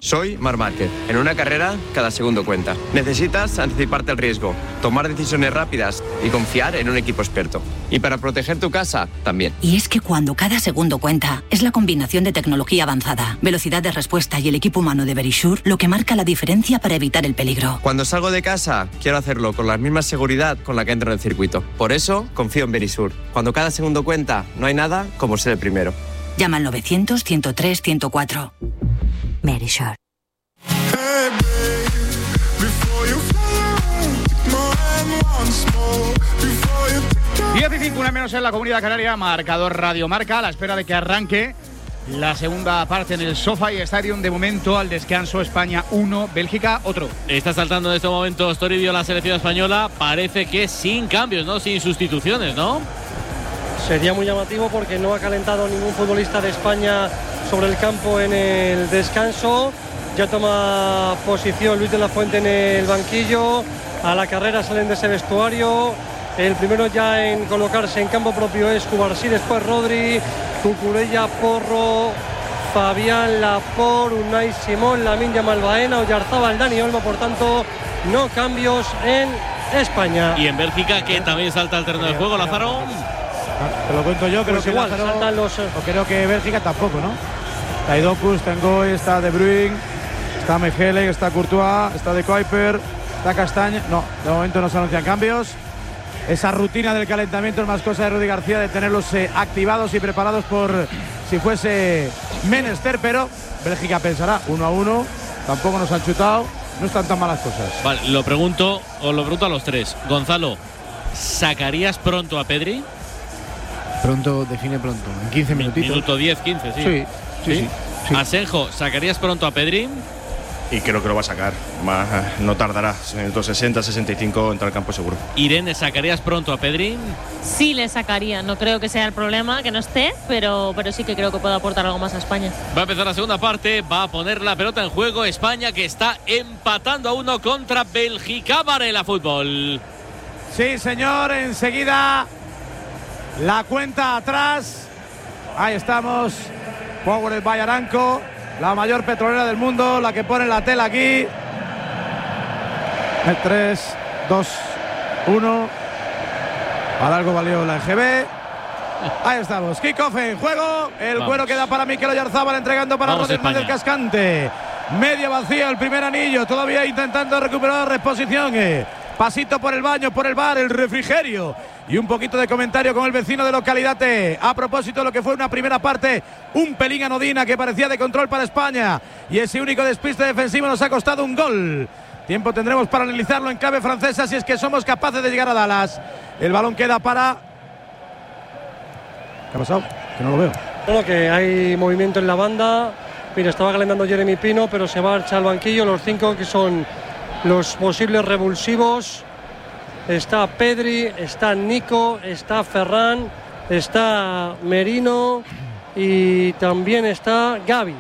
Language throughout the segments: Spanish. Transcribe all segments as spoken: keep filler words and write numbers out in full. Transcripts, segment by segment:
Soy Marc Márquez. En una carrera, cada segundo cuenta. Necesitas anticiparte al riesgo, tomar decisiones rápidas y confiar en un equipo experto. Y para proteger tu casa, también. Y es que cuando cada segundo cuenta, es la combinación de tecnología avanzada, velocidad de respuesta y el equipo humano de Verisure lo que marca la diferencia para evitar el peligro. Cuando salgo de casa, quiero hacerlo con la misma seguridad con la que entro en el circuito. Por eso, confío en Verisure. Cuando cada segundo cuenta, no hay nada como ser el primero. Llama al novecientos, ciento tres, ciento cuatro. Verisure. diez y cinco, una menos en la Comunidad Canaria, marcador Radio Marca, a la espera de que arranque la segunda parte en el SoFi Stadium. De momento, al descanso, España uno, Bélgica otro. Está saltando en este momento Toribio la selección española, parece que sin cambios, ¿no? Sin sustituciones, ¿no? Sería muy llamativo porque no ha calentado ningún futbolista de España sobre el campo en el descanso. Ya toma posición Luis de la Fuente en el banquillo. A la carrera salen de ese vestuario. El primero ya en colocarse en campo propio es Cubarsí, después Rodri, Cucurella, Porro, Fabián Laporte, Unai Simón, Lamine Yamal, Baena, Oyarzábal, Dani Olmo. Por tanto, no cambios en España. Y en Bélgica, que también salta al terreno de juego, Lázaro. Te lo cuento yo, creo Pues que igual, Lázaro, saltan los... o creo que Bélgica tampoco, ¿no? Está Doku, está Ngoy, está De Bruyne, está Mechelen, está Courtois, está De Kuiper, está Castaño. No, de momento no se anuncian cambios. Esa rutina del calentamiento es más cosa de Rudy García, de tenerlos eh, activados y preparados por si fuese menester, pero Bélgica pensará uno a uno, tampoco nos han chutado, no están tan malas cosas. Vale, lo pregunto, os lo pregunto a los tres. Gonzalo, ¿sacarías pronto a Pedri? Pronto, define pronto, en quince minutitos. Minuto diez, quince, sí. Sí, sí, sí. sí. Asenjo, ¿sacarías pronto a Pedri? Y creo que lo va a sacar, más, no tardará, minutos sesenta, sesenta y cinco entra al campo seguro. Irene, ¿sacarías pronto a Pedri? Sí, le sacaría, no creo que sea el problema que no esté, pero, pero sí que creo que puede aportar algo más a España. Va a empezar la segunda parte, va a poner la pelota en juego España, que está empatando a uno contra Bélgica. Varela Fútbol. Sí, señor, enseguida la cuenta atrás. Ahí estamos, Power by Aramco, la mayor petrolera del mundo, la que pone la tela aquí. El tres, dos, uno. Para algo valió la E G B. Ahí estamos, kickoff en juego. El Vamos. cuero queda para Mikel Oyarzabal, entregando para Vamos, Rodríguez del España. Cascante. Medio vacío el primer anillo, todavía intentando recuperar reposición. Eh. Pasito por el baño, por el bar, el refrigerio. Y un poquito de comentario con el vecino de localidad eh, a propósito de lo que fue una primera parte un pelín anodina que parecía de control para España. Y ese único despiste defensivo nos ha costado un gol. Tiempo tendremos para analizarlo en clave francesa si es que somos capaces de llegar a Dallas. El balón queda para... ¿Qué ha pasado? Que no lo veo. Bueno, que hay movimiento en la banda. Mira, estaba calentando Jeremy Pino, pero se marcha al banquillo. Los cinco que son los posibles revulsivos. Está Pedri, está Nico, está Ferran, está Merino y también está Gavi.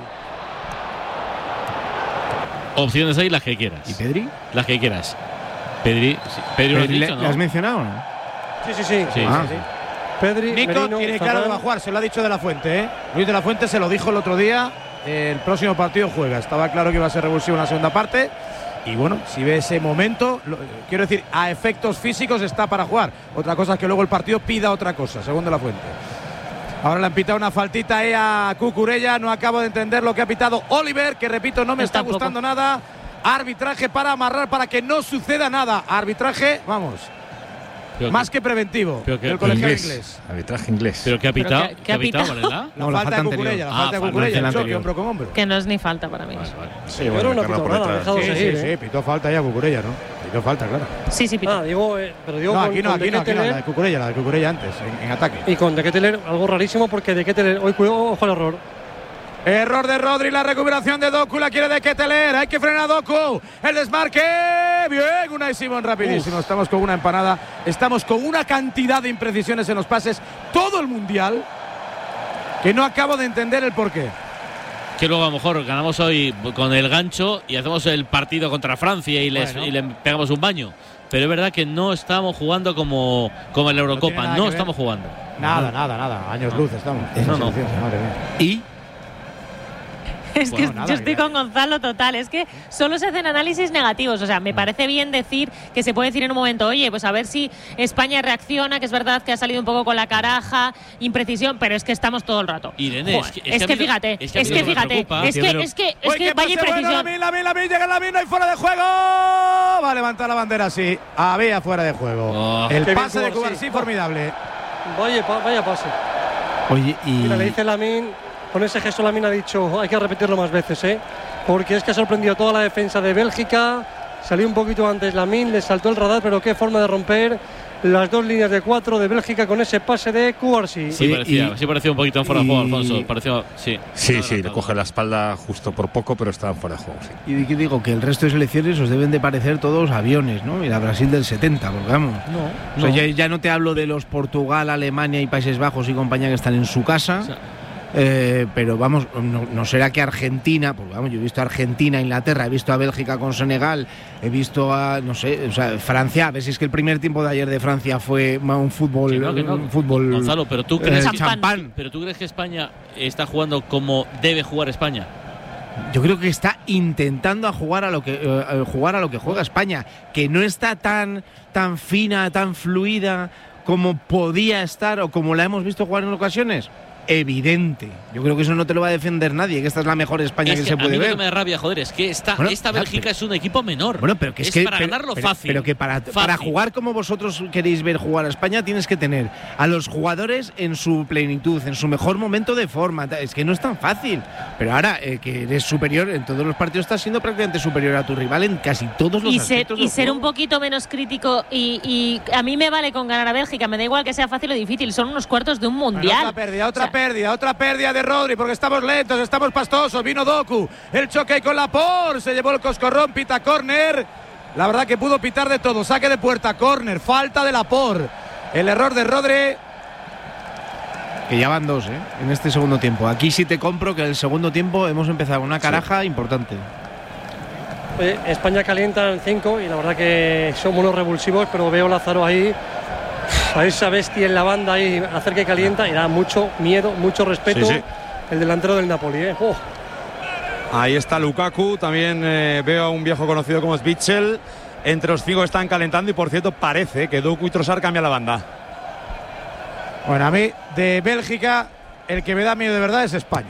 Opciones ahí las que quieras. ¿Y Pedri? Las que quieras. Pedri, sí. Pedri lo has ¿Le, dicho, ¿Le ¿no? has mencionado o no? Sí, sí, sí. Sí, Ah. sí, sí. Pedri, Nico Merino, tiene claro que va a jugar, se lo ha dicho De la Fuente, ¿eh? Luis De la Fuente se lo dijo el otro día. El próximo partido juega. Estaba claro que iba a ser revulsivo en la segunda parte. Y bueno, si ve ese momento, lo, quiero decir, a efectos físicos está para jugar. Otra cosa es que luego el partido pida otra cosa, según De la Fuente. Ahora le han pitado una faltita ahí a Cucurella. No acabo de entender lo que ha pitado Oliver, que repito, no me Yo está tampoco. gustando nada. Arbitraje para amarrar, para que no suceda nada. Arbitraje, vamos, Pero más que, que preventivo. pero que- del colegiado Inglés. inglés. Arbitraje inglés. pero que ha Pero pitado, que- que ¿qué ha ha pitado, pitado. Varela? La No, la falta falta de Cucurella, anterior. la Ah, falta de falta Cucurella, el anterior. choque hombro con hombro. Que no es ni falta para mí. Vale, vale. Sí, Pero bueno, no ha carga pitado por nada, ha detrás. dejado Sí, seguir. sí, ¿eh? sí, pitó falta ya Cucurella, ¿no? Pitó falta, claro. Sí, sí, pita. Ah, digo, eh, pero digo No, con, aquí no, con aquí De no, aquí no, Ketelaere la de Cucurella, la de Cucurella antes, en, en ataque. y con De Ketelaere algo rarísimo porque De Ketelaere, hoy cuidado, ojo al error. Error de Rodri, la recuperación de Doku, la quiere De Ketelaere, hay que frenar a Doku, el desmarque, bien, Unai Simón rapidísimo. Uf. Estamos con una empanada, estamos con una cantidad de imprecisiones en los pases, todo el mundial, que no acabo de entender el porqué. Que luego a lo mejor ganamos hoy con el gancho y hacemos el partido contra Francia y, les, Bueno. y le pegamos un baño. Pero es verdad que no estamos jugando como, como en la tiene Eurocopa, nada no, que ver. estamos jugando. Nada, nada, nada, años luz estamos. No, no. Madre mía. Y Es Bueno, que nada, yo estoy ya. con Gonzalo total, es que solo se hacen análisis negativos, o sea, me parece bien decir que se puede decir en un momento, oye, pues a ver si España reacciona, que es verdad que ha salido un poco con la caraja, imprecisión, pero es que estamos todo el rato. Irene, Joder, es que, es es que a mí- fíjate, es que a mí es lo que me fíjate, preocupa. es que, es que, es Uy, que vaya pase bueno, imprecisión. Lamin, Lamin, Lamin, llega Lamin, no hay fuera de juego. Va a levantar la bandera, sí. Había fuera de juego. Oh. El Qué bien pase de Cubarsí. Cubarsí, formidable. Vaya, pa- vaya pase. Oye, y. Mira, le dice Lamin, con ese gesto Lamin ha dicho, hay que repetirlo más veces, ¿eh? Porque es que ha sorprendido toda la defensa de Bélgica. Salió un poquito antes Lamin, le saltó el radar, pero qué forma de romper las dos líneas de cuatro de Bélgica con ese pase de Cubarsí. Sí, Oye, parecía, y- sí parecía un poquito en fuera de juego, y- Alfonso. Pareció, sí. Sí, sí, le coge la espalda justo por poco, pero está fuera de juego. Sí. Y que digo que el resto de selecciones os deben de parecer todos aviones, ¿no? Mira, Brasil del setenta, porque vamos. No, O sea, no. ya, ya no te hablo de los Portugal, Alemania y Países Bajos y compañía que están en su casa. O sea, Eh, pero vamos, no, no será que Argentina, porque vamos, yo he visto a Argentina, Inglaterra, he visto a Bélgica con Senegal, he visto a, no sé, o sea, Francia, a ver si es que el primer tiempo de ayer de Francia fue un fútbol, que no, que no. un fútbol Gonzalo, pero tú crees eh, que champán. pero tú crees que España está jugando como debe jugar España. Yo creo que está intentando a jugar a lo que eh, a jugar a lo que juega España, que no está tan tan fina, tan fluida como podía estar o como la hemos visto jugar en ocasiones. Evidente. Yo creo que eso no te lo va a defender nadie, que esta es la mejor España Es que, que se a puede mí lo ver. que me da rabia, joder, es que esta, Bueno, esta ya, Bélgica pero- es un equipo menor. Bueno, pero que es, que para pero- ganarlo pero- fácil. Pero que para, para Fácil. jugar como vosotros queréis ver jugar a España tienes que tener a los jugadores en su plenitud, en su mejor momento de forma. Es que no es tan fácil. Pero ahora eh, que eres superior en todos los partidos, estás siendo prácticamente superior a tu rival en casi todos los Y ser, aspectos y del ser un juego. poquito menos crítico y, y a mí me vale con ganar a Bélgica, me da igual que sea fácil o difícil, son unos cuartos de un Bueno, mundial. otra pérdida, otra O sea, pérdida, otra pérdida de Rodri, porque estamos lentos, estamos pastosos. Vino Doku, el choque con Laporte, se llevó el coscorrón, pita córner. La verdad que pudo pitar de todo, saque de puerta, córner, falta de Laporte. El error de Rodri. Que ya van dos, ¿eh? En este segundo tiempo. Aquí sí te compro que en el segundo tiempo hemos empezado con una caraja importante. Eh, España calienta en cinco y la verdad que son unos revulsivos, pero veo a Lázaro ahí, a esa bestia en la banda ahí, hacer que calienta y da mucho miedo, mucho respeto. Sí, sí. El delantero del Napoli, ¿eh? Oh. Ahí está Lukaku, también eh, veo a un viejo conocido como Spitzel. Entre los cinco están calentando y por cierto parece que Doku y Trossard cambian la banda. Bueno, a mí de Bélgica el que me da miedo de verdad es España.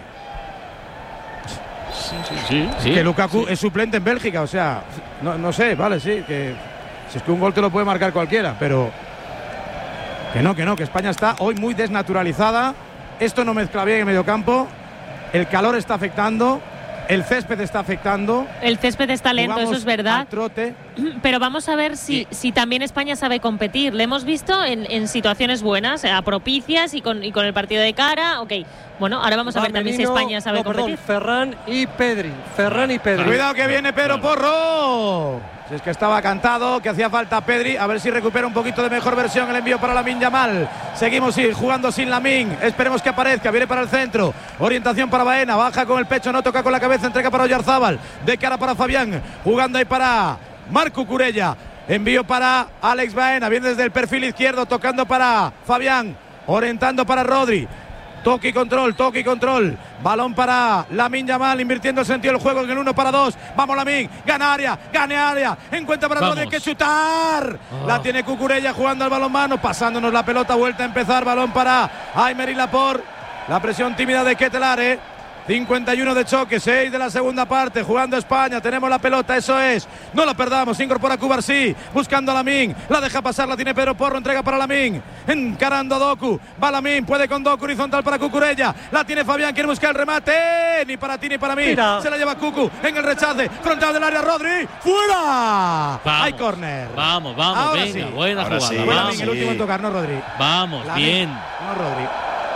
sí, sí. Que Lukaku sí. es suplente en Bélgica, o sea, no, no sé, vale, sí, que si es que un gol te lo puede marcar cualquiera, pero que no, que no, que España está hoy muy desnaturalizada. Esto no mezcla bien en medio campo. El calor está afectando, el césped está afectando. el césped está lento, Jugamos eso es verdad. al trote. Pero vamos a ver si, si también España sabe competir. Le hemos visto en, en situaciones buenas, a propicias y con, y con el partido de cara. Ok, bueno, ahora vamos a ver también si Menino, España sabe no, perdón, competir. Ferran y Pedri. Ferran y Pedri. Cuidado que viene Pedro Porro. Si es que estaba cantado, que hacía falta Pedri. A ver si recupera un poquito de mejor versión el envío para Lamine Yamal. Seguimos ir jugando sin Lamine. Esperemos que aparezca. Viene para el centro. Orientación para Baena. Baja con el pecho, no toca con la cabeza. Entrega para Oyarzábal. De cara para Fabián. Jugando ahí para Marco Curella. Envío para Alex Baena. Viene desde el perfil izquierdo. Tocando para Fabián. Orientando para Rodri. Toque y control, toque y control. Balón para Lamine Yamal, invirtiendo el sentido del juego en el uno para dos. Vamos Lamine, gana área, gane área. Encuentra para Rodri, hay que chutar. Oh. La tiene Cucurella jugando al balón mano, pasándonos la pelota, vuelta a empezar. Balón para Aymeric Laporte. La presión tímida de Ketelare. cincuenta y uno de choque, seis de la segunda parte, jugando España, tenemos la pelota, eso es, no la perdamos, incorpora Cubarsí, buscando a Lamine, la deja pasar, la tiene Pedro Porro, entrega para Lamine, encarando a Doku, va Lamine, puede con Doku, horizontal para Cucurella, la tiene Fabián, quiere buscar el remate, ni para ti ni para mí, Mira. se la lleva Cucu, en el rechace, frontal del área, Rodri, ¡fuera! Vamos, Hay córner. Vamos, vamos, Ahora venga, sí. buena Ahora jugada. sí. Fue Vamos. Lamine el último en tocar, no Rodri. Vamos, Lamine, bien. No Rodri.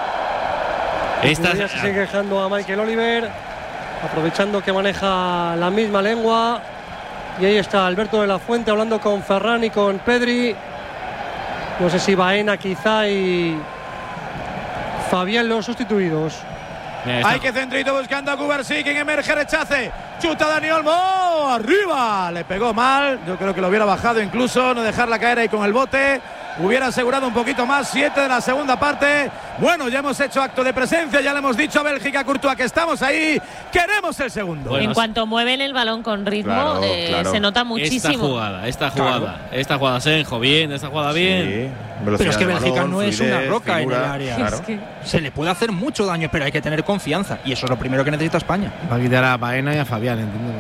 Esta, Ya se sigue quejando a Michael Oliver, aprovechando que maneja la misma lengua. Y ahí está Alberto de la Fuente hablando con Ferran y con Pedri. No sé si Baena quizá y Fabián los sustituidos. Mira, está- Hay que centrito buscando a Cubarsí, quien emerge, rechace. Chuta Dani Olmo, arriba. Le pegó mal. Yo creo que lo hubiera bajado incluso, no dejarla caer ahí con el bote. hubiera asegurado un poquito más. Siete de la segunda parte. Bueno, ya hemos hecho acto de presencia, ya le hemos dicho a Bélgica, Courtois, que estamos ahí. Queremos el segundo. Bueno, en cuanto mueven el balón con ritmo, claro, eh, claro. se nota muchísimo. Esta jugada, esta jugada, claro. esta jugada, Senjo, bien, esta jugada bien. Sí, pero es que Bélgica balón, no es fluidez, una roca figura, en el área. Claro. Es que se le puede hacer mucho daño, pero hay que tener confianza. Y eso es lo primero que necesita España. Va a quitar a Baena y a Fabián, entiendo.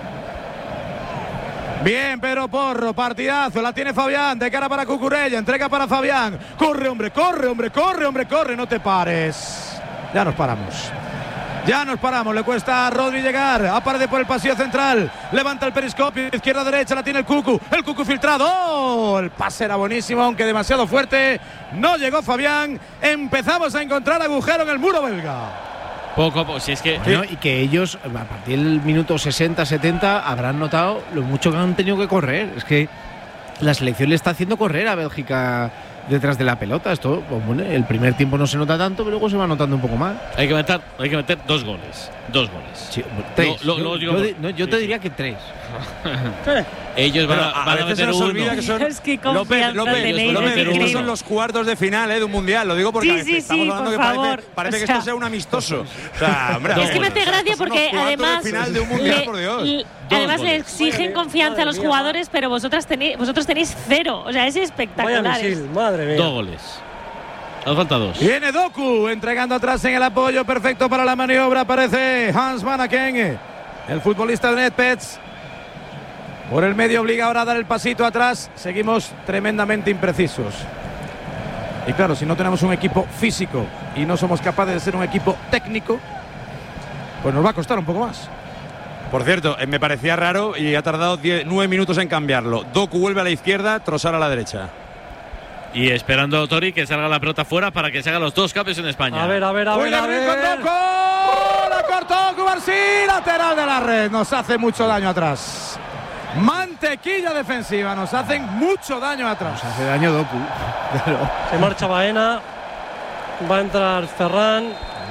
Bien, pero Porro, partidazo, la tiene Fabián, de cara para Cucurella, entrega para Fabián, corre hombre, corre hombre, corre hombre, corre, no te pares. Ya nos paramos, ya nos paramos, le cuesta a Rodri llegar, aparece por el pasillo central, levanta el periscopio, izquierda derecha, la tiene el Cucu, el Cucu filtrado, ¡oh! El pase era buenísimo, aunque demasiado fuerte, no llegó Fabián, empezamos a encontrar agujero en el muro belga. Poco a poco, si es que… Bueno, y que ellos, a partir del minuto sesenta, setenta, habrán notado lo mucho que han tenido que correr. Es que la selección le está haciendo correr a Bélgica detrás de la pelota. Esto, bueno, el primer tiempo no se nota tanto, pero luego se va notando un poco más. Hay que meter, hay que meter dos goles. Dos goles. Sí, tres. Lo, lo, yo, lo, yo, no, yo te sí, diría que tres. Ellos van, a, van a, a meter uno. Olvida que son, es que López, López, tenéis, López, López, estos son los cuartos de final eh, de un mundial. Lo digo porque sí, sí, estamos sí, hablando que parece, parece que esto sea un amistoso. O sea, hombre, es que me hace gracia porque además, de final de un mundial, le, por Dios. Le, además le exigen confianza a los jugadores, pero vosotras tenéis, vosotros tenéis cero. O sea, es espectacular. Vaya misil, madre mía. Dos goles. Nos falta dos. Viene Doku entregando atrás en el apoyo, perfecto para la maniobra. Aparece Hans Vanaken, el futbolista de Netpets. Por el medio obliga ahora a dar el pasito atrás. Seguimos tremendamente imprecisos. Y claro, si no tenemos un equipo físico y no somos capaces de ser un equipo técnico, pues nos va a costar un poco más. Por cierto, me parecía raro y ha tardado diez, nueve minutos en cambiarlo. Doku vuelve a la izquierda, Trossard a la derecha. Y esperando a Tori que salga la pelota fuera para que se hagan los dos cambios en España. A ver, a ver, a ver, a ver. Con Doku. La cortó Cubarsí, lateral de la red. Nos hace mucho daño atrás. Mantequilla defensiva, nos hacen mucho daño atrás. Nos hace daño Doku. Claro. Se marcha Baena. Va a entrar Ferran.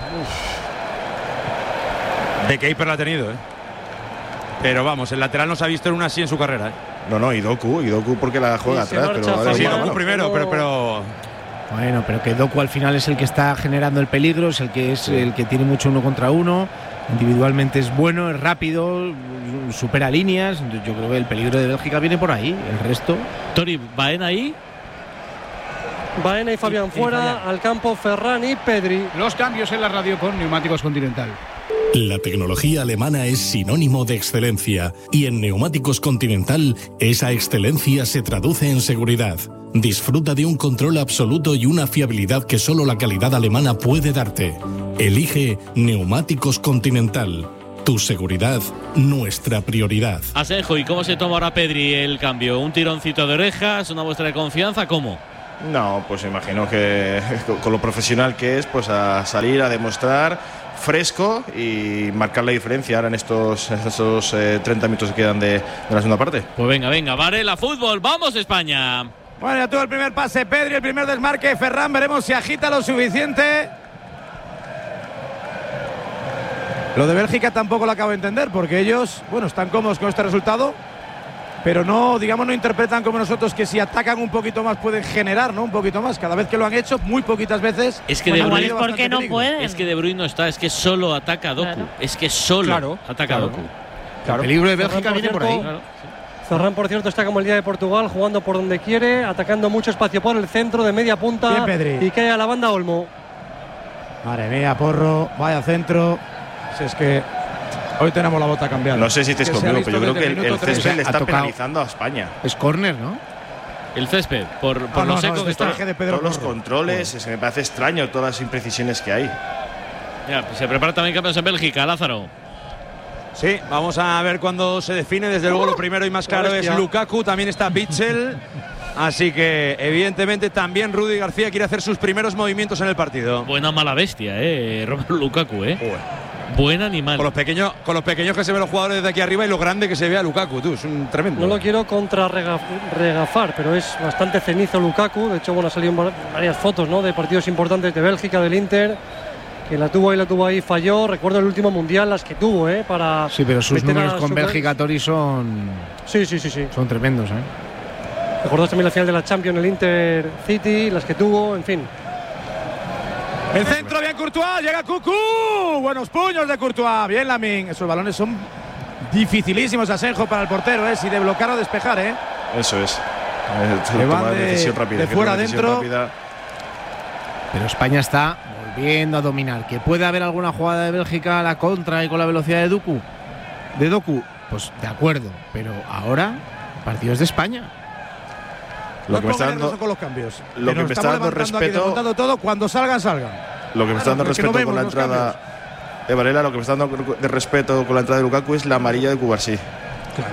De Keeper la ha tenido, ¿eh? Pero vamos, el lateral no se ha visto en una así en su carrera, ¿eh? No, no, y Doku, y Doku porque la juega atrás. Pero sí, Doku primero, pero, pero… Bueno, pero que Doku al final es el que está generando el peligro, es el que es sí. el que tiene mucho uno contra uno. Individualmente es bueno, es rápido, supera líneas. Yo creo que el peligro de Bélgica viene por ahí. El resto… Tori, ¿Baena ahí? Baena y Fabián y, fuera, y Fabián. Al campo Ferran y Pedri. Los cambios en la radio con Neumáticos Continental. La tecnología alemana es sinónimo de excelencia y en Neumáticos Continental esa excelencia se traduce en seguridad. Disfruta de un control absoluto y una fiabilidad que solo la calidad alemana puede darte. Elige Neumáticos Continental. Tu seguridad, nuestra prioridad. Asenjo, ¿y cómo se toma ahora Pedri el cambio? ¿Un tironcito de orejas? ¿Una muestra de confianza? ¿Cómo? No, pues imagino que con lo profesional que es, pues a salir a demostrar fresco y marcar la diferencia ahora en estos, estos eh, treinta minutos que quedan de, de la segunda parte. Pues venga, venga, Varela, fútbol, vamos España. Bueno, ya tuvo el primer pase Pedri, el primer desmarque Ferran, veremos si agita lo suficiente. Lo de Bélgica tampoco lo acabo de entender, porque ellos, bueno, están cómodos con este resultado, pero no, digamos, no interpretan como nosotros que si atacan un poquito más pueden generar, ¿no? Un poquito más. Cada vez que lo han hecho, muy poquitas veces. Es que bueno, De Bruyne, ¿por qué no pueden? Es que De Bruyne no está, es que solo ataca a Doku. Claro. Es que solo claro, ataca claro. a Doku. Claro. El peligro de Bélgica viene por ahí. Claro. Ferran, por cierto, está como el día de Portugal, jugando por donde quiere, atacando mucho espacio por el centro de media punta. Bien, Pedri. Y cae a la banda Olmo. Madre mía, Porro, vaya centro. Si es que hoy tenemos la bota cambiada. No sé si estáis conmigo, pero yo creo que el, el césped le está tocado. penalizando a España. Es córner, ¿no? El césped, por, por no, lo no, seco no, que está. De Pedro Todos los controles, es que me parece extraño todas las imprecisiones que hay. Ya, se prepara también campeones en Bélgica, Lázaro. Sí, vamos a ver cuándo se define. Desde luego lo primero y más claro es Lukaku, también está Witsel. Así que evidentemente también Rudy García quiere hacer sus primeros movimientos en el partido. Buena mala bestia, eh, Romelu Lukaku, eh. Uy. Buen animal. Con los pequeños, con los pequeños que se ven los jugadores desde aquí arriba y lo grande que se ve a Lukaku, tú, es un tremendo. No lo quiero contrarregafar, pero es bastante cenizo Lukaku. De hecho, bueno, ha salido varias fotos, ¿no?, de partidos importantes de Bélgica, del Inter, que la tuvo ahí, la tuvo ahí, falló. Recuerdo el último mundial, las que tuvo, ¿eh? Para sí, pero sus números con Bélgica, Tori, son. Sí, sí, sí, sí. Son tremendos, ¿eh? Recordás también la final de la Champions, el Inter City, las que tuvo, en fin. El centro, bien Courtois, llega Cucú. Buenos puños de Courtois, bien Lamine. Esos balones son dificilísimos, Asenjo, para el portero, ¿eh? Si de bloquear o despejar, ¿eh? Eso es. Le van de, decisión rápida, de fuera adentro. Pero España está volviendo a dominar. Que puede haber alguna jugada de Bélgica a la contra y con la velocidad de Doku. De Doku, pues de acuerdo. Pero ahora, partidos de España. Lo no que me está dando con los cambios. Lo que me está dando respeto. Todo, cuando salgan, salgan. Lo que me está dando respeto no con la entrada de Varela, lo que me está dando de respeto con la entrada de Lukaku es la amarilla de Cubarsí. Claro.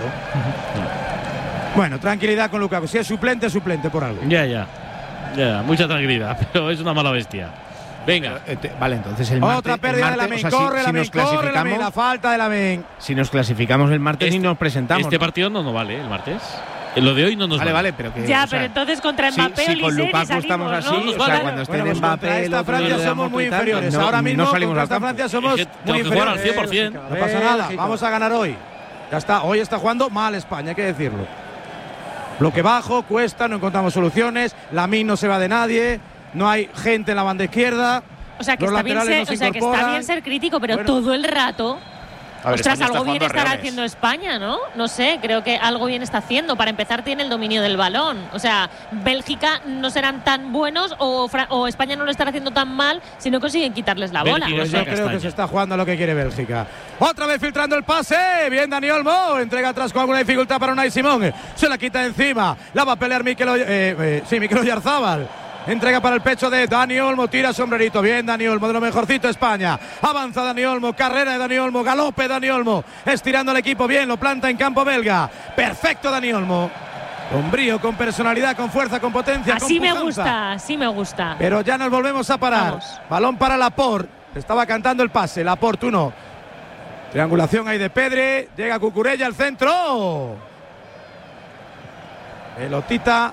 Bueno, tranquilidad con Lukaku. Si es suplente, suplente por algo. Ya, ya. Ya, mucha tranquilidad, pero es una mala bestia. Venga. Pero, eh, vale, entonces el martes. Otra pérdida de Lamine. O sea, corre, si, Lamine, si nos corre Lamine, la falta de Lamine. Si nos clasificamos el martes este, y nos presentamos. Este ¿no? partido no nos vale, el martes. Lo de hoy no nos vale. Vale, vale, pero que. Ya, o sea, pero entonces contra Mbappé si, si con Liseri Lukaku salimos, estamos así, ¿no? o sea, bueno, cuando estén bueno, pues Mbappé. Esta Francia somos muy inferiores. No, Ahora mismo, no salimos contra al esta campo. Francia somos es que muy tengo que jugar al inferiores. cien por cien. No pasa nada, vamos a ganar hoy. Ya está, hoy está jugando mal España, hay que decirlo. Bloque bajo, cuesta, no encontramos soluciones. Lamine no se va de nadie, no hay gente en la banda izquierda. O sea, que, está bien, ser, o sea que está bien ser crítico, pero bueno, todo el rato. A ver, ostras, algo bien estará reales. haciendo España, ¿no? No sé, creo que algo bien está haciendo. Para empezar, tiene el dominio del balón. O sea, Bélgica no serán tan buenos o, o España no lo estará haciendo tan mal si no consiguen quitarles la bola. Pues yo creo que se está jugando a lo que quiere Bélgica. Otra vez filtrando el pase. Bien Dani Olmo. Entrega atrás con alguna dificultad para Unai Simón. Se la quita encima. La va a pelear Mikel, eh, eh, sí, Mikel Oyarzábal. Entrega para el pecho de Dani Olmo, tira sombrerito, bien Dani Olmo, de lo mejorcito España, avanza Dani Olmo, carrera de Dani Olmo, galope Dani Olmo, estirando al equipo bien, lo planta en campo belga, perfecto Dani Olmo, con brío, con personalidad, con fuerza, con potencia, así con me gusta, así me gusta. Pero ya nos volvemos a parar, Vamos. Balón para Laporte, estaba cantando el pase, Laporte uno, triangulación ahí de Pedri, llega Cucurella al centro, pelotita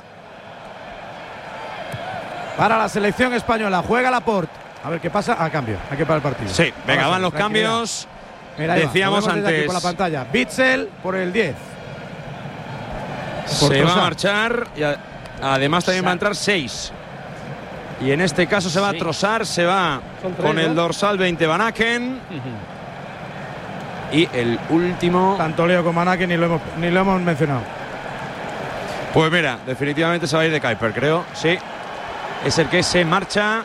para la selección española. Juega Laporte. A ver qué pasa. A cambio. Hay que parar el partido. Sí, venga, Ahora van sí, los cambios. Mira, decíamos antes. Por la pantalla. Bitzel por el diez. Se va a marchar. Y a, además también va a entrar seis. Y en este caso se va sí. a Trossard. Se va tres, con ¿no? el dorsal veinte Van Aken. Uh-huh. Y el último. Tanto Leo como Van Aken ni lo hemos, ni lo hemos mencionado. Pues mira, definitivamente se va a ir de Kuiper, creo. Sí. Es el que se marcha.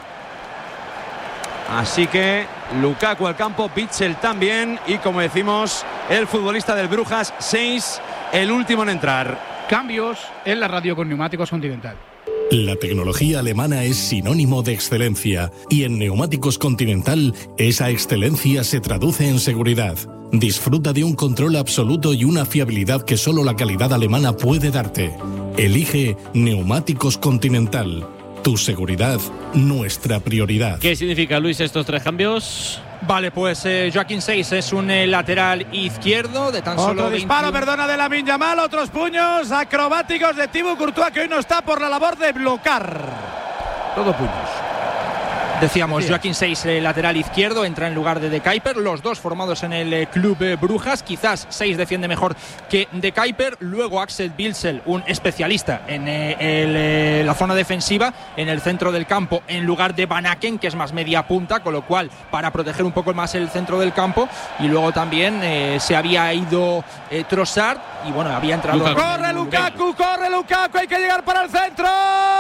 Así que Lukaku al campo, Bitzel también. Y como decimos, el futbolista del Brujas, seis, el último en entrar. Cambios en la radio con Neumáticos Continental. La tecnología alemana es sinónimo de excelencia y en Neumáticos Continental esa excelencia se traduce en seguridad. Disfruta de un control absoluto y una fiabilidad que solo la calidad alemana puede darte. Elige Neumáticos Continental. Tu seguridad, nuestra prioridad. ¿Qué significa, Luis, estos tres cambios? Vale, pues eh, Joaquín Seis es un eh, lateral izquierdo de tan Otro solo disparo, veintiuno. perdona, de Lamine Yamal. Otros puños acrobáticos de Thibaut Courtois, que hoy no está por la labor de bloquear. Todo puños. Decíamos, Joaquín Seis, eh, lateral izquierdo, entra en lugar de De Kuiper. Los dos formados en el eh, club eh, Brujas. Quizás Seis defiende mejor que De Kuiper. Luego Axel Witsel, un especialista en eh, el, eh, la zona defensiva, en el centro del campo, en lugar de Van Aken, que es más media punta, con lo cual para proteger un poco más el centro del campo. Y luego también eh, se había ido eh, Trossard y bueno, había entrado. Lukaku. Corre Lukaku, corre Lukaku, hay que llegar para el centro.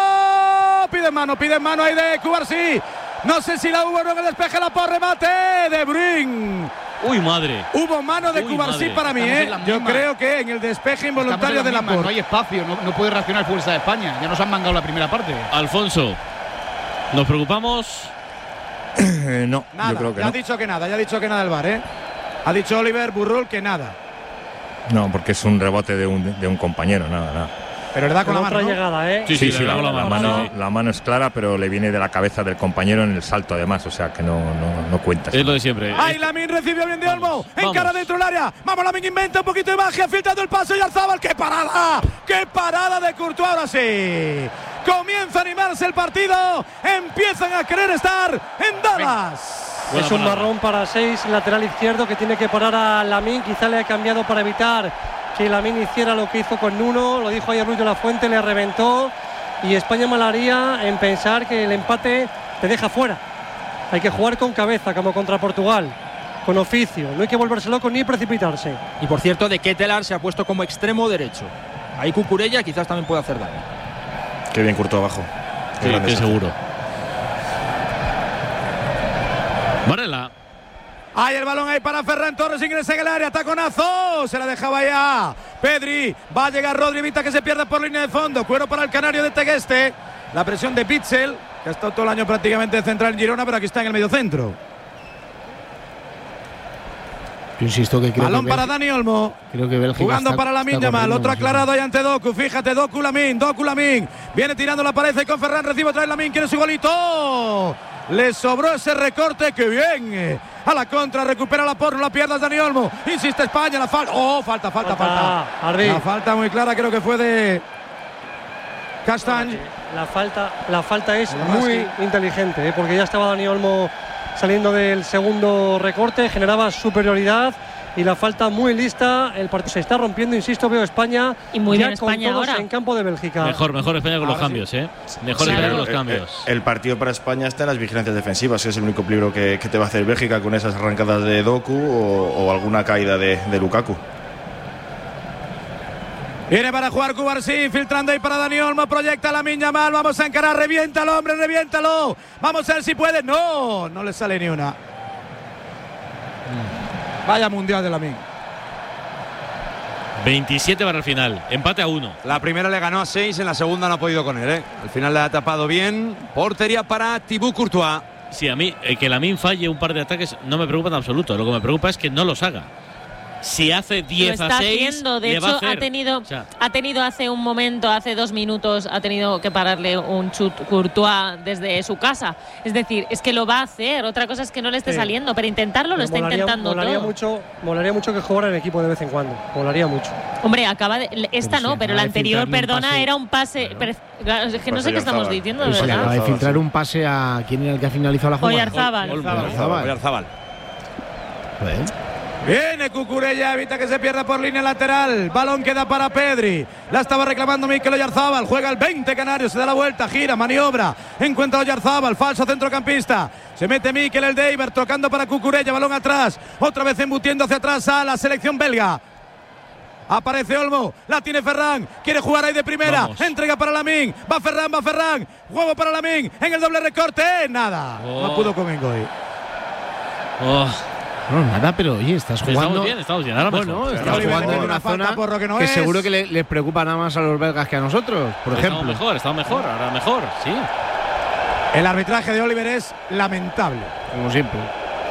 Pide mano, pide mano ahí de Cubarsí. No sé si la hubo, no, que despeje la por remate de Bruyne. Uy, madre. Hubo mano de Cubarsí para mí, ¿eh? Yo creo que en el despeje involuntario de Laporte. No hay espacio, no, no puede reaccionar el futbolista de España. Ya nos han mangado la primera parte. Alfonso, ¿nos preocupamos? Eh, no, nada, yo creo que ya no. ha dicho que nada, ya ha dicho que nada el V A R, ¿eh? Ha dicho Oliver Burrul que nada. No, porque es un rebote de un, de un compañero, nada, nada. Pero verdad con la mano, otra ¿no? llegada, ¿eh? Sí, sí, sí, sí, la, la, la, mano, mano, sí, sí. la mano es clara, pero le viene de la cabeza del compañero en el salto además, o sea que no, no, no cuenta. Es lo de siempre. ¡Ay, Lamine recibió bien de Olmo! Encara dentro del área. Vamos, Lamine inventa un poquito de magia, filtrando el paso y Arzábal. ¡Qué parada! ¡Qué parada de Courtois! Ahora sí. Comienza a animarse el partido. Empiezan a querer estar en Dallas. Buena es un marrón para Seis, lateral izquierdo, que tiene que parar a Lamine. Quizá le ha cambiado para evitar que Lamine hiciera lo que hizo con Nuno, lo dijo ayer Luis de la Fuente, le reventó, y España malaría en pensar que el empate te deja fuera. Hay que jugar con cabeza, como contra Portugal, con oficio, no hay que volverse loco ni precipitarse. Y por cierto, de Ketelaar se ha puesto como extremo derecho. Ahí Cucurella quizás también puede hacer daño. Qué bien Courtois abajo. Sí, que seguro. Varela. Hay el balón ahí para Ferran Torres, ingresa en el área, taconazo, se la dejaba ya Pedri, va a llegar Rodri, evita que se pierda por línea de fondo, cuero para el canario de Tegueste, la presión de Pitzel, que ha estado todo el año prácticamente de central en Girona, pero aquí está en el medio centro. Yo insisto que creo balón que para Dani Olmo, creo que Bélgica jugando está, para Lamine Yamal, otro aclarado ahí ante Doku, fíjate, Doku Lamine, Doku Lamine, viene tirando la pared y con Ferran recibe otra vez Lamine, quiere su golito, le sobró ese recorte, que bien, a la contra, recupera la porra, la pierda Dani Olmo, insiste España, la falta, oh, falta, falta, falta, falta. La falta muy clara, creo que fue de Castañ. La falta, la falta es muy inteligente, ¿eh? Porque ya estaba Dani Olmo saliendo del segundo recorte, generaba superioridad y la falta muy lista. El partido se está rompiendo, insisto, veo España y muy ya bien con España todos ahora en campo de Bélgica. Mejor, mejor España con los ahora cambios, sí. ¿eh? Mejor claro. España con los el, cambios. El, el partido para España está en las vigilancias defensivas, que es el único peligro que, que te va a hacer Bélgica con esas arrancadas de Doku o, o alguna caída de, de Lukaku. Viene para jugar Cubarsí, filtrando ahí para Dani Olmo, proyecta Lamine Yamal, vamos a encarar, reviéntalo, hombre, reviéntalo. Vamos a ver si puede. No, no le sale ni una. Vaya mundial de Lamine. veintisiete para el final, empate a uno. La primera le ganó a seis, en la segunda no ha podido con él, ¿eh? Al final le ha tapado bien. Portería para Thibaut Courtois. Sí, a mí, eh, que Lamine falle un par de ataques no me preocupa en absoluto. Lo que me preocupa es que no los haga. Si hace diez a seis, haciendo. De le hecho, va a hacer. ha tenido, o sea, ha tenido hace un momento, hace dos minutos, ha tenido que pararle un chut Courtois desde su casa. Es decir, es que lo va a hacer. Otra cosa es que no le esté Sí. saliendo, pero intentarlo lo Pero está molaría, intentando molaría todo. mucho, molaría mucho que jugara en equipo de vez en cuando. Molaría mucho. Hombre, acaba de, esta Pero no, si pero acaba la de anterior, filtrarle un perdona, pase. era un pase. Claro. Pero, claro, es que no Pues sé qué estamos Oyarzabal. diciendo, de Pues se le verdad. acaba de filtrar un pase a quién era el que ha finalizado la jugada. Oyarzábal. Oyarzábal. Oyarzábal. Joder. Viene Cucurella, evita que se pierda por línea lateral. Balón queda para Pedri. La estaba reclamando Mikel Oyarzábal. Juega el veinte canario, se da la vuelta, gira, maniobra. Encuentra a Oyarzábal, falso centrocampista. Se mete Mikel el Deiber, tocando para Cucurella, balón atrás. Otra vez embutiendo hacia atrás a la selección belga. Aparece Olmo, la tiene Ferran, quiere jugar ahí de primera, Vamos. entrega para Lamine, va Ferran, va Ferran, juego para Lamine, en el doble recorte, nada, Oh. no pudo con Engoy. oh, No, nada, pero oye, estás estamos jugando. bien, estamos bien. Ahora Bueno, mejor. estás Oliver jugando en tiene una una falta zona por lo que no que es. seguro que le- les preocupa nada más a los belgas que a nosotros, por Estamos ejemplo. mejor, estamos mejor, ahora mejor, sí. El arbitraje de Oliver es lamentable. Como siempre.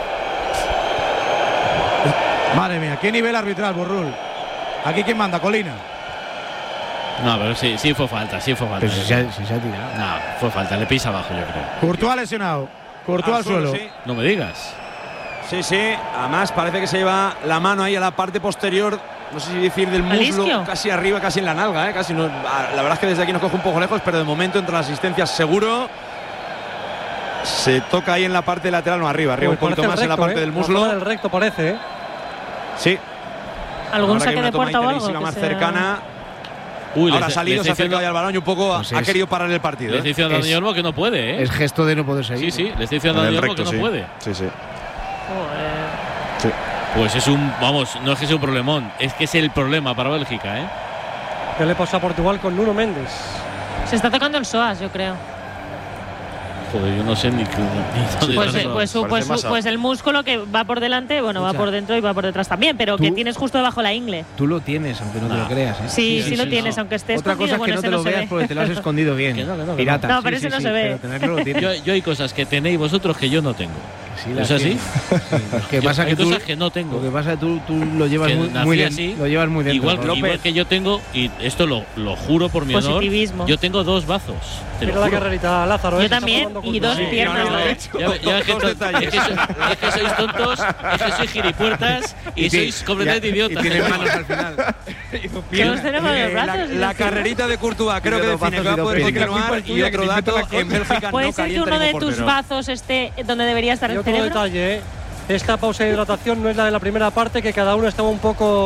Madre mía, qué nivel arbitral, Burrul. Aquí quién manda, Colina. No, pero sí, sí fue falta, sí fue falta. Pero si se ha, si se ha tirado. No, fue falta, le pisa abajo, yo creo. Courtois lesionado. Courtois al suelo. Sí. No me digas. Sí, sí, además parece que se lleva la mano ahí a la parte posterior, no sé si decir del ¿Al muslo, isquio? casi arriba, casi en la nalga, ¿eh? Casi no, la verdad es que desde aquí nos coge un poco lejos, pero de momento entre las asistencias seguro. Se toca ahí en la parte lateral, no arriba, arriba Uy, un poquito parece más el en la recto, parte ¿eh? del La muslo. zona del recto parece, ¿eh? Sí. ¿Algún Ahora que saque hay una de toma puerta o algo? clarísima que más sea- cercana. Uy, Ahora ha les- salido, les se ha estoy acercado ya al balón y un poco Pues ha es- querido parar el partido. Le ¿eh? estoy diciendo a Es- Dani Olmo que no puede, ¿eh? Es gesto de no poder seguir. Sí, sí, le estoy diciendo a En Dani el Olmo que recto, no sí. puede. Sí, sí. Joder. Sí. Pues es un, vamos, no es que sea un problemón, es que es el problema para Bélgica, ¿eh? ¿Qué le pasa a Portugal con Nuno Méndez? Se está tocando el psoas, yo creo. Joder, yo no sé ni, ni dónde Pues, está eh, eso. pues, su- Parece pues, su- masa. pues el músculo que va por delante, bueno, va Escucha. por dentro y va por detrás también, pero que Tú- tienes justo debajo la ingle. Tú lo tienes, aunque no, te No. lo creas. ¿eh? Sí, sí, sí, lo sí, tienes, no. aunque esté Otra cosa escondido. es que Bueno, no ese te no lo se veas ve. porque te lo has escondido bien. Que no, que no, que no. Pirata. No, Sí, pero sí, ese no sí, se ve. Pero tenerlo lo tienes. Yo, yo hay cosas que tenéis vosotros que yo no tengo. Sí, las ¿Es así? tienes. Sí, lo que Yo- pasa hay que tú, cosas que no tengo. Lo que pasa es que tú, tú lo llevas Que muy, nací muy den- así, lo llevas muy dentro. Igual, Pablo. igual que yo tengo, y esto lo, lo juro por mi honor, Positivismo. yo tengo dos bazos. Te lo Mira la juro. carrerita, Lázaro. Yo ¿eh? Se está también, formando y Courtois. dos Sí, piernas. no, no, lo no. he hecho. Ya, ya es, que Dos to- detalles. es, que so- es que sois tontos, es que sois gilipuertas y, Y ti- sois completamente ya- idiotas. Y tienes manos al final. Todos tenemos los Eh, la, brazos. la carrerita de Courtois creo Y que de los define que va a brazos poder y de los continuar. pies. Y otro Que te dato, inventa la en Bélgica Puede no ser que calienta uno de ningún tus portero. bazos esté donde debería estar Y el otro cerebro. detalle, ¿eh? Esta pausa de hidratación no es la de la primera parte, que cada uno estaba un poco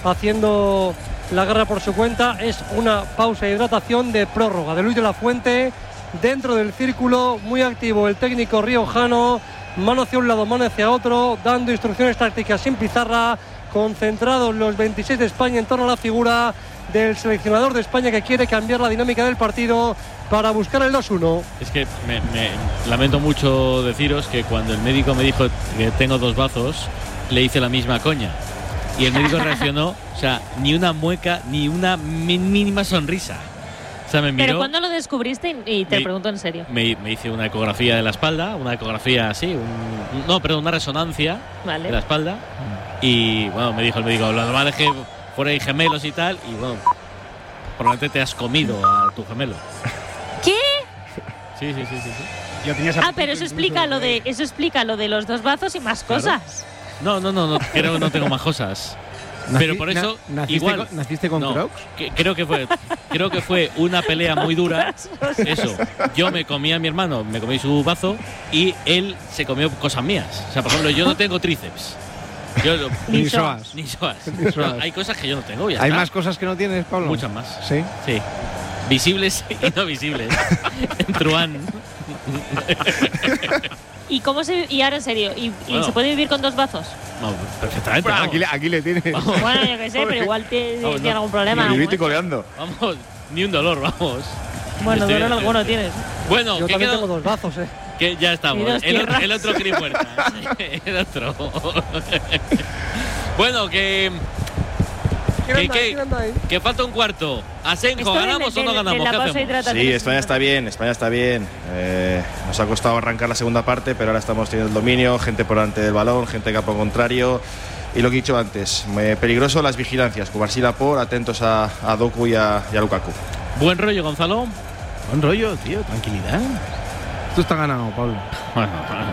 haciendo la guerra por su cuenta. Es una pausa de hidratación de prórroga de Luis de la Fuente dentro del círculo, muy activo el técnico riojano, mano hacia un lado, mano hacia otro, dando instrucciones tácticas sin pizarra, concentrados los veintiséis de España en torno a la figura del seleccionador de España, que quiere cambiar la dinámica del partido para buscar el dos uno. Es que me, me lamento mucho deciros que cuando el médico me dijo que tengo dos bazos, le hice la misma coña. Y el médico reaccionó, o sea, ni una mueca, ni una mínima sonrisa. O sea, me miró. ¿Pero cuándo lo descubriste? Y te me, pregunto en serio. Me, me hice una ecografía de la espalda, una ecografía así, un, no, perdón, una resonancia vale. de la espalda. Y bueno, me dijo el médico, lo normal es que fuera hay gemelos y tal, y bueno, probablemente te has comido a tu gemelo. ¿Qué? Sí, sí, sí, sí. sí. Yo tenía ah, pero eso explica lo de eso explica lo de los dos bazos y más claro. cosas. No, no, no, no, creo que no tengo más cosas. Pero por eso na, ¿naciste igual con, ¿Naciste con no, Crocs? Que, creo que fue creo que fue una pelea muy dura. Eso. Yo me comí a mi hermano, me comí su bazo y él se comió cosas mías. O sea, por ejemplo, yo no tengo tríceps. Yo, ni soas. Ni soas. Ni soas. No, hay cosas que yo no tengo. Ya ¿Hay está. más cosas que no tienes, Pablo? Muchas más. Sí. Sí. Visibles y no visibles. En Truán. ¿Y cómo se y ahora en serio? ¿Y, y bueno. se puede vivir con dos bazos? No, perfectamente. Bueno, aquí, aquí le tienes. Vamos. Bueno, yo qué sé, pero igual te, Vamos, tiene no. algún problema. Vivito y coleando. Vamos, ni un dolor, vamos. Bueno, Estoy, dolor alguno tienes. Bueno, yo ¿qué también quedó? tengo dos bazos, eh. Que ya estamos. dos El, tierras. el otro Cripuertas. El otro. Bueno, que. Que, que, que falta un cuarto. Asenjo, ¿ganamos de, de, o no ganamos? ¿Qué hacemos? Sí, España está bien, España está bien. Eh, nos ha costado arrancar la segunda parte, pero ahora estamos teniendo el dominio, gente por delante del balón, gente de campo contrario. Y lo que he dicho antes, eh, peligroso las vigilancias. Kubarsí por atentos a, a Doku y a, y a Lukaku. Buen rollo, Gonzalo. Buen rollo, tío, tranquilidad. Esto está ganado, Pablo. Bueno,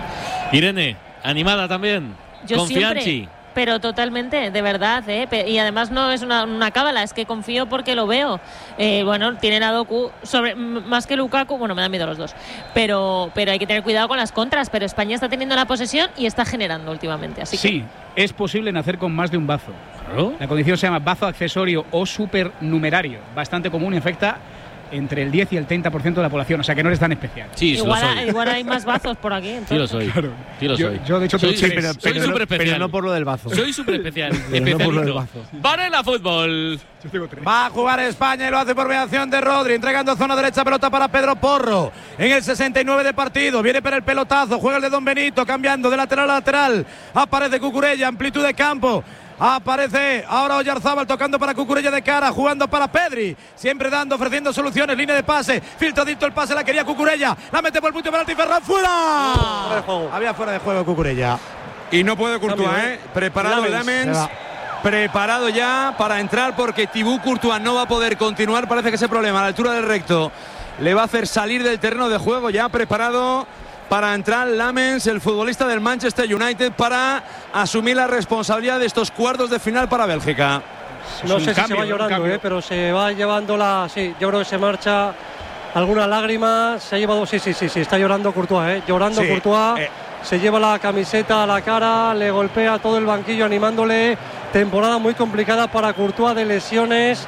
Irene, animada también. Yo Confianchi. Siempre. Pero totalmente, de verdad, ¿eh? Y además no es una, una cábala, es que confío porque lo veo. Eh, bueno, tienen a Doku sobre, más que Lukaku, bueno, me dan miedo los dos, pero, pero hay que tener cuidado con las contras. Pero España está teniendo la posesión y está generando últimamente, así sí, que... es posible nacer con más de un bazo. ¿Claro? La condición se llama bazo accesorio o supernumerario, bastante común y afecta entre el diez y el treinta por ciento de la población, o sea que no eres tan especial. Sí, igual, lo soy. igual hay más bazos por aquí. Entonces. Sí lo soy. Claro. Sí lo yo, soy. Yo de hecho soy, sí, pero, soy pero, súper especial. Pero no por lo del bazo. Soy súper especial. No por lo del bazo. Varela Fútbol. Va a jugar España y lo hace por mediación de Rodri, entregando zona derecha, pelota para Pedro Porro. En el sesenta y nueve de partido, viene para el pelotazo, juega el de Don Benito, cambiando de lateral a lateral. Aparece Cucurella, amplitud de campo. Aparece ahora Oyarzábal tocando para Cucurella de cara, jugando para Pedri, siempre dando, ofreciendo soluciones, línea de pase, filtradito el pase, la quería Cucurella, la mete por el punto penalti, Ferran, fuera. Oh. Había fuera de juego Cucurella. Y no puede Courtois, ¿eh? Preparado Lamens, preparado ya para entrar porque Thibaut Courtois no va a poder continuar, parece que ese problema a la altura del recto le va a hacer salir del terreno de juego, ya preparado para entrar Lamens, el futbolista del Manchester United, para asumir la responsabilidad de estos cuartos de final para Bélgica. No sé si se va llorando, eh, pero se va llevando la... Sí, yo creo que se marcha alguna lágrima, se ha llevado... Sí, sí, sí, sí, está llorando Courtois, eh, llorando sí, Courtois, eh. se lleva la camiseta a la cara, le golpea todo el banquillo animándole. Temporada muy complicada para Courtois, de lesiones,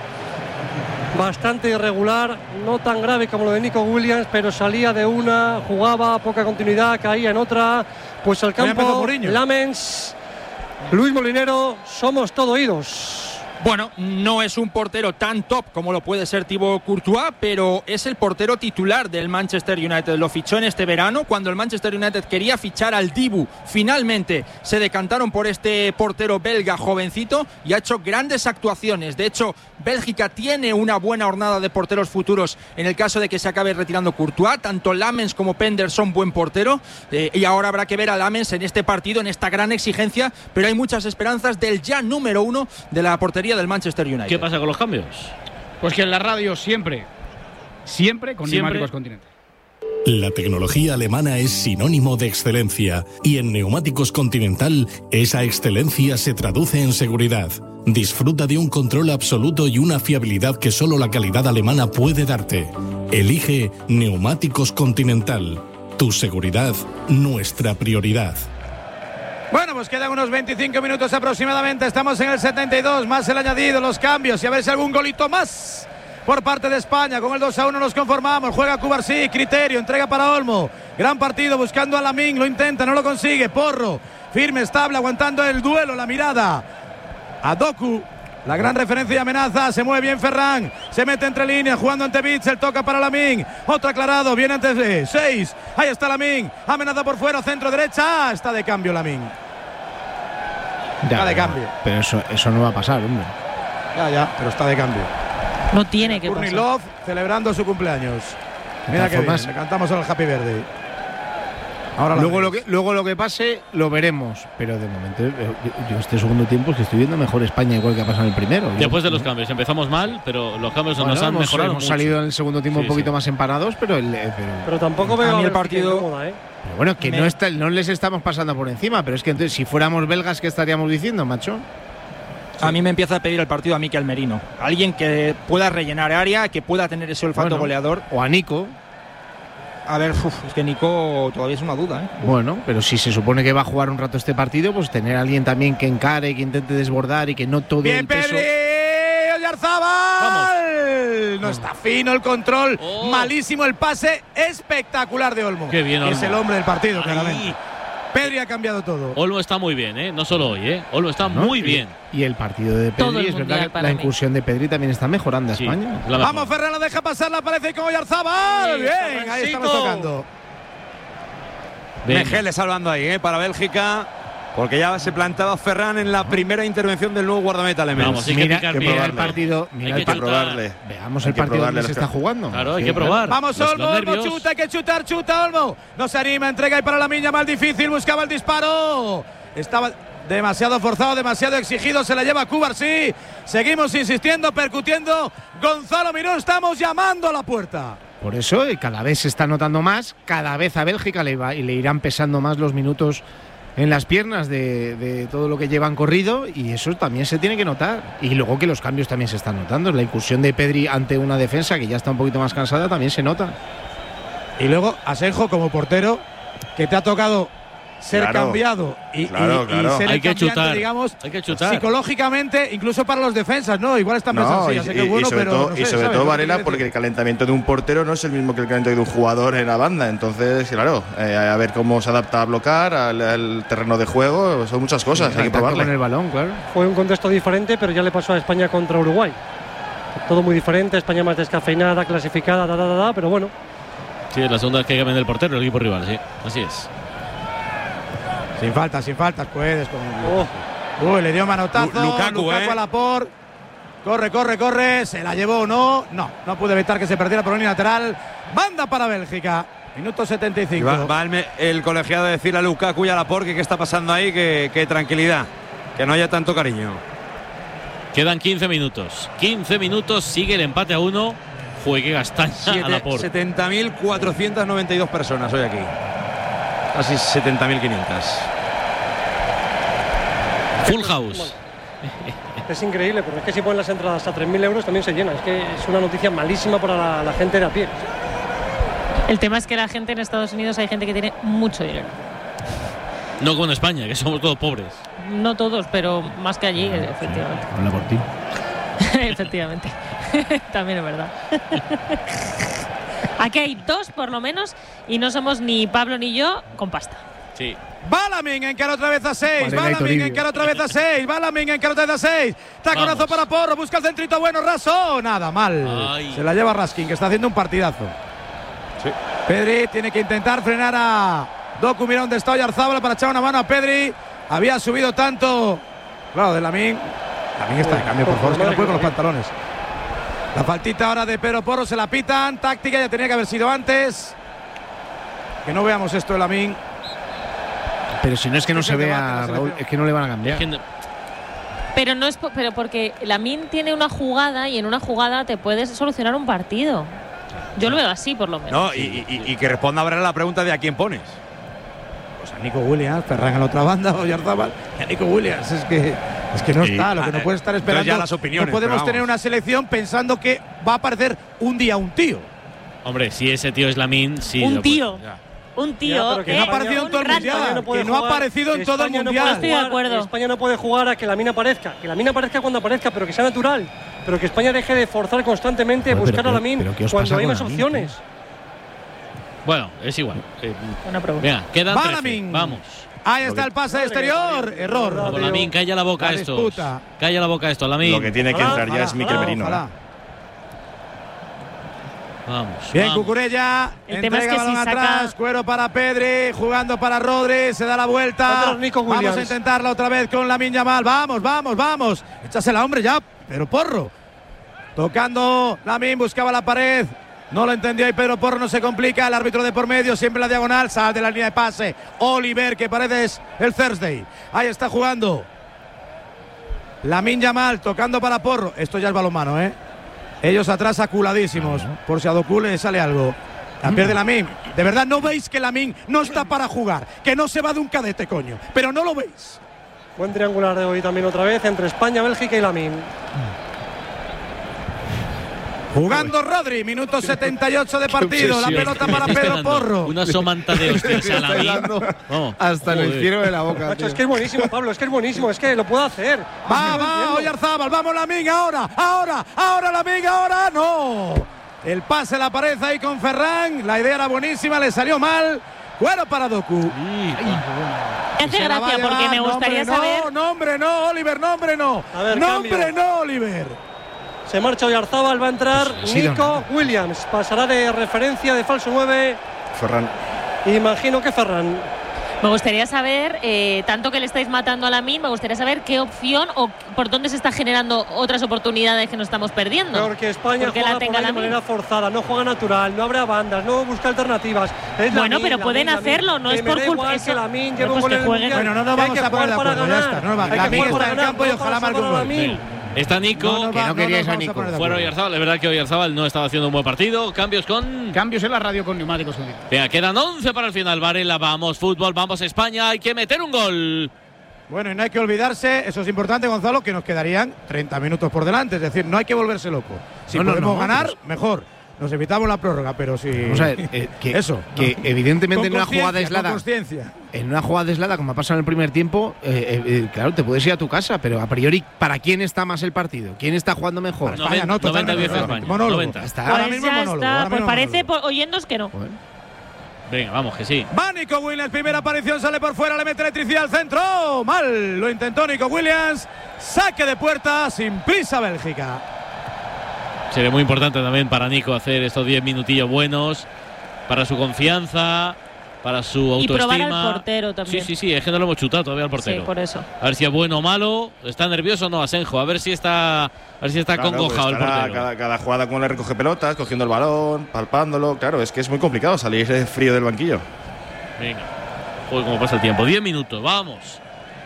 bastante irregular, no tan grave como lo de Nico Williams, pero salía de una, jugaba, poca continuidad, caía en otra. Pues el campo, Lamens, Luis Molinero, somos todo oídos. Bueno, no es un portero tan top como lo puede ser Thibaut Courtois, pero es el portero titular del Manchester United. Lo fichó en este verano, cuando el Manchester United quería fichar al Dibu. Finalmente se decantaron por este portero belga jovencito y ha hecho grandes actuaciones. De hecho, Bélgica tiene una buena hornada de porteros futuros en el caso de que se acabe retirando Courtois. Tanto Lamens como Pender son buen portero, eh, y ahora habrá que ver a Lamens en este partido, en esta gran exigencia, pero hay muchas esperanzas del ya número uno de la portería del Manchester United. ¿Qué pasa con los cambios? Pues que en la radio siempre, siempre con Siempre. Neumáticos Continental. La tecnología alemana es sinónimo de excelencia y en Neumáticos Continental esa excelencia se traduce en seguridad. Disfruta de un control absoluto y una fiabilidad que solo la calidad alemana puede darte. Elige Neumáticos Continental. Tu seguridad, nuestra prioridad. Bueno, pues quedan unos veinticinco minutos aproximadamente. Estamos en el setenta y dos, más el añadido, los cambios y a ver si algún golito más por parte de España. Con el dos a uno nos conformamos. Juega Cubarsí, criterio, entrega para Olmo. Gran partido buscando a Lamine, lo intenta, no lo consigue. Porro, firme, estable, aguantando el duelo, la mirada a Doku. La gran referencia y amenaza, se mueve bien Ferran, se mete entre líneas, jugando ante Bitzel, toca para Lamine, otro aclarado, viene ante seis, ahí está Lamine, amenaza por fuera, centro derecha, ah, está de cambio Lamine. Ya, está de cambio. Pero eso, eso no va a pasar, hombre. Ya, ya, pero está de cambio. No tiene que pasar. pasar. Love celebrando su cumpleaños. Mira que bien, le cantamos al Happy Birthday. Ahora luego, lo que, luego lo que pase lo veremos, pero de momento yo, yo este segundo tiempo es que estoy viendo mejor España igual que ha pasado en el primero. Después de los cambios, empezamos mal, pero los cambios bueno, nos han hemos, mejorado hemos mucho. salido en el segundo tiempo sí, un poquito sí. más empanados, pero, el, pero, pero tampoco veo a mí el partido cómoda, ¿eh? Pero bueno, que no, está, no les estamos pasando por encima, pero es que entonces si fuéramos belgas, ¿qué estaríamos diciendo, macho? Sí. A mí me empieza a pedir el partido a Mikel Merino, alguien que pueda rellenar área, que pueda tener ese olfato bueno, goleador. O a Nico. A ver, uf, es que Nico todavía es una duda, ¿eh? Bueno, pero si se supone que va a jugar un rato este partido, pues tener a alguien también que encare, que intente desbordar y que no todo bien, el peso… Pedri, Oyarzabal. No está fino el control, oh. malísimo el pase, espectacular de Olmo. Qué bien, Olmo. Es el hombre del partido, Ahí. claramente. Pedri ha cambiado todo. Olmo está muy bien, ¿eh? No solo hoy, ¿eh? Olmo está ¿no? muy bien. Y el partido de Pedri, es verdad que la mí. incursión de Pedri también está mejorando a sí, España. Vamos, Ferran, la deja pasar, la aparece con Oyarzabal. Sí, bien, ahí estamos tocando. Mejele salvando ahí, ¿eh? Para Bélgica. Porque ya se plantaba Ferran en la primera intervención del nuevo guardameta alemán. Vamos, hay mira, que mira el partido, mira hay el que probarle. Veamos hay el partido donde se está jugando. Claro, hay sí, que probar. Vamos, los, Olmo, los Olmo, chuta, hay que chutar, chuta, Olmo. No se anima, entrega y para la miña más difícil, buscaba el disparo. Estaba demasiado forzado, demasiado exigido, se la lleva Cubarsí. Seguimos insistiendo, percutiendo. Gonzalo Miró, estamos llamando a la puerta. Por eso, cada vez se está notando más, cada vez a Bélgica le, va, y le irán pesando más los minutos en las piernas de, de todo lo que llevan corrido, y eso también se tiene que notar. Y luego que los cambios también se están notando. La incursión de Pedri ante una defensa que ya está un poquito más cansada también se nota. Y luego Asenjo como portero, que te ha tocado ser claro, cambiado y, claro, y, claro. y ser hay que chutar, digamos, hay que chutar. Psicológicamente, incluso para los defensas, ¿no? Igual están pensando, no, sí, ya sé que es bueno, y sobre pero todo, no y sé, sobre ¿sabes? todo Varela, porque el calentamiento de un portero no es el mismo que el calentamiento de un jugador en la banda. Entonces, claro, eh, a ver cómo se adapta a bloquear al, al terreno de juego, son muchas cosas, sí, hay que probarle. Con el balón, claro. Fue un contexto diferente, pero ya le pasó a España contra Uruguay. Todo muy diferente, España más descafeinada, clasificada, da, da, da, da, pero bueno. Sí, es la segunda vez que cambia el portero el equipo rival, sí, así es. Sin faltas, sin faltas, puedes. Con… Oh. Uy, le dio manotazo. Lu Lukaku, Lukaku eh. a Laporte. Corre, corre, corre. ¿Se la llevó o no? No, no pudo evitar que se perdiera por línea lateral. Banda para Bélgica. Minuto setenta y cinco. Va, va el, el colegiado a decir a Lukaku y a Laporte que qué está pasando ahí, que, que tranquilidad, que no haya tanto cariño. Quedan quince minutos. quince minutos, sigue el empate a uno. Juegue Gastaña a Laporte. setenta mil cuatrocientas noventa y dos personas hoy aquí. Casi setenta mil quinientas. Full house. Es increíble, pero es que si ponen las entradas a tres mil euros también se llena. Es que es una noticia malísima para la, la gente de a pie. El tema es que la gente en Estados Unidos hay gente que tiene mucho dinero. No como en España, que somos todos pobres. No todos, pero más que allí, ah, efectivamente. Habla por ti. Efectivamente. También es verdad. Aquí hay dos por lo menos y no somos ni Pablo ni yo con pasta. Sí. Balamin encara otra vez a seis. Balamin encara otra vez a seis. Balamin encara otra vez a seis. Taconazo para Porro. Busca el centrito bueno. Raso. Nada mal. Ay. Se la lleva Raskin, que está haciendo un partidazo. Sí. Pedri tiene que intentar frenar a Doku. Mira dónde está Oyarzabal para echar una mano a Pedri. Había subido tanto. Claro, de Lamin. Lamin está de cambio, por favor. Es que no puede con los pantalones. La faltita ahora de Pedro Porro. Se la pitan. Táctica ya tenía que haber sido antes. Que no veamos esto de Lamin. Pero si no es que no se vea, Raúl, es que no le van a cambiar. Es que no. Pero no es po pero porque Lamin tiene una jugada y en una jugada te puedes solucionar un partido. Yo lo veo así, por lo menos. No, y, y, y que responda ahora la pregunta de a quién pones. Pues a Nico Williams, Ferran en la otra banda, Oyarzabal y a Nico Williams. Es que, es que no sí. está, lo que no puede estar esperando. Ya las opiniones, no podemos tener una selección pensando que va a aparecer un día un tío. Hombre, si ese tío es Lamin, sí. Un tío. un tío ya, que no ha aparecido en todo el mundial, no que no ha aparecido en todo el mundial. No estoy de acuerdo. España no puede jugar a que Lamine aparezca, que Lamine aparezca cuando aparezca, pero que sea natural, pero que España deje de forzar constantemente Joder, buscar pero, a Lamine cuando hay más Lamine, opciones. Tío? Bueno, es igual. Eh, Una pregunta. Venga, quedan Va trece. Lamine. Vamos. Ahí está el pase exterior. Error. Lamine, calla la boca a estos. Calla la boca a estos, Lamine. Lo que tiene que entrar ya es Mikel Merino. Vamos. Bien, vamos. Cucurella. El entrega tema es que balón si saca- atrás. Cuero para Pedri. Jugando para Rodri. Se da la vuelta. Otro Nico Vamos Williams. a intentarla otra vez con Lamine Yamal. Vamos, vamos, vamos. Échasela, hombre, ya. Pero Porro. Tocando. Lamine buscaba la pared. No lo entendió y Pedro Porro no se complica. El árbitro de por medio, siempre la diagonal. Sale de la línea de pase. Oliver, que parece es el Thursday. Ahí está jugando. Lamine Yamal tocando para Porro. Esto ya es balonmano, ¿eh? Ellos atrás aculadísimos. Por si a Doku le sale algo. La pierde Lamine. De verdad, ¿no veis que Lamine no está para jugar? Que no se va de un cadete, coño. Pero no lo veis. Buen triangular de hoy también otra vez entre España, Bélgica y Lamine. Jugando Rodri, minuto setenta y ocho de partido. La pelota para Pedro Porro. Una somanta de hostias a Lamine. Oh, hasta joder. el cielo de la boca. Macho, es que es buenísimo, Pablo, es que es buenísimo, es que lo puedo hacer. Va, va, Oyarzábal, vamos Lamine, ahora, ahora, ahora Lamine, ahora, no. El pase la pared ahí con Ferran, la idea era buenísima, le salió mal. Bueno para Doku. Me hace gracia porque me gustaría no, saber. No, nombre no, Oliver, nombre no. A ver, nombre cambio. no, Oliver. Se marcha Oyarzábal, va a entrar Sí, Nico Williams. Pasará de referencia de falso nueve. Ferran. Imagino que Ferran. Me gustaría saber, eh, tanto que le estáis matando a Lamine, me gustaría saber qué opción o por dónde se está generando otras oportunidades que nos estamos perdiendo. Porque España Porque juega la tenga por ahí de Lamine. manera forzada, no juega natural, no abre bandas, no busca alternativas. Es Bueno, Lamine, pero Lamine, pueden Lamine. hacerlo, no Que es me por da culpa- igual eso- que Lamine Bueno, lleve un pues gol que en el jueguen. Mundial. Bueno, no nos Que hay vamos que a poner de jugar para acuerdo, ya ganar. está, no nos va- Hay que Lamine jugar está para en ganar, campo y no ojalá para marque un salvar a gol. Lamine. Está Nico. No, no que va- no queríais nos a vamos Nico. poner de Fuera acuerdo. Oyarzábal. Es verdad que Oyarzábal no estaba haciendo un buen partido. Cambios con. Cambios en la radio con neumáticos. Unida. Venga, quedan once para el final. Varela, vamos, fútbol, vamos España. Hay que meter un gol. Bueno, y no hay que olvidarse, eso es importante, Gonzalo, que nos quedarían treinta minutos por delante. Es decir, no hay que volverse loco. Si No, no, podemos no, ganar, pues- mejor. Nos evitamos la prórroga, pero si. Vamos a ver, eh, que, Eso. que no. evidentemente Con en una jugada consciencia, con aislada, consciencia. en una jugada aislada, como ha pasado en el primer tiempo, eh, eh, claro, te puedes ir a tu casa, pero a priori, ¿para quién está más el partido? ¿Quién está jugando mejor? Para España, no, totalmente, noventa diez totalmente. España. Monólogo. noventa. Está. Ahora Pues mismo ya monólogo, está, ahora pues mismo parece monólogo. por, oyéndonos que no. Venga, vamos, que sí. Va Nico Williams, primera aparición, sale por fuera, le mete electricidad al centro. Mal, lo intentó Nico Williams. Saque de puerta, sin prisa Bélgica. Sería muy importante también para Nico hacer estos diez minutillos buenos, para su confianza, para su Y autoestima. probar al portero también. Sí, sí, sí, es que no lo hemos chutado todavía al portero. Sí, por eso. A ver si es bueno o malo. ¿Está nervioso o no Asenjo? A ver si está, a ver si está Claro, congojado pues el estará portero. cada, cada jugada como le recoge pelotas, cogiendo el balón, palpándolo. Claro, es que es muy complicado salir de frío del banquillo. Venga. Joder, cómo pasa el tiempo. diez minutos, vamos.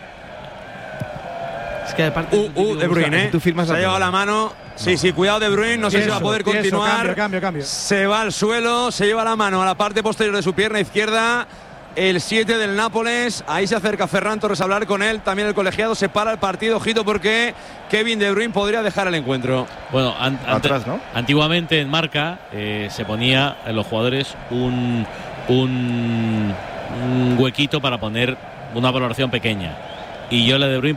Es que aparte. Uh, uh, De Bruyne, ¿eh? Tú firmas Se ha llevado la mano. Sí, sí, cuidado De Bruyne. No sé si va a poder Tieso, continuar. Cambio, cambio, cambio. Se va al suelo, se lleva la mano a la parte posterior de su pierna izquierda. El siete del Nápoles. Ahí se acerca Ferran Torres a hablar con él. También el colegiado se para el partido. Ojito porque Kevin De Bruyne podría dejar el encuentro. Bueno, an- Atrás, ante- ¿no? antiguamente en marca eh, se ponía en los jugadores un, un, un huequito para poner una valoración pequeña. Y yo la De Bruyne